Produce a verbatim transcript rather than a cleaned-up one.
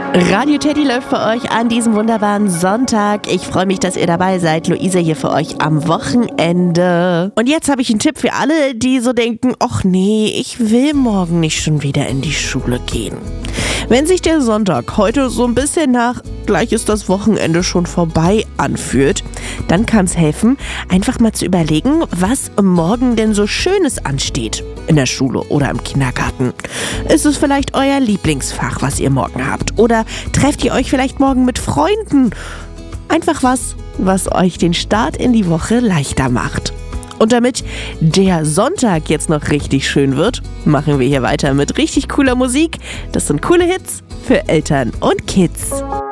Radio Teddy läuft für euch an diesem wunderbaren Sonntag. Ich freue mich, dass ihr dabei seid. Luisa hier für euch am Wochenende. Und jetzt habe ich einen Tipp für alle, die so denken, ach nee, ich will morgen nicht schon wieder in die Schule gehen. Wenn sich der Sonntag heute so ein bisschen nach gleich ist das Wochenende schon vorbei anfühlt, dann kann es helfen, einfach mal zu überlegen, was morgen denn so Schönes ansteht in der Schule oder im Kindergarten. Ist es vielleicht euer Lieblingsfach, was ihr morgen habt? Oder trefft ihr euch vielleicht morgen mit Freunden? Einfach was, was euch den Start in die Woche leichter macht. Und damit der Sonntag jetzt noch richtig schön wird, machen wir hier weiter mit richtig cooler Musik. Das sind coole Hits für Eltern und Kids.